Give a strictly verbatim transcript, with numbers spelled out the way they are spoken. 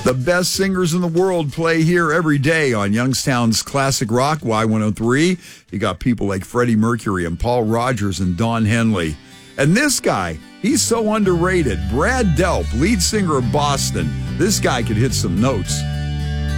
The best singers in the world play here every day on Youngstown's Classic Rock, Y one oh three. You got people like Freddie Mercury and Paul Rogers and Don Henley. And this guy, he's so underrated. Brad Delp, lead singer of Boston. This guy could hit some notes.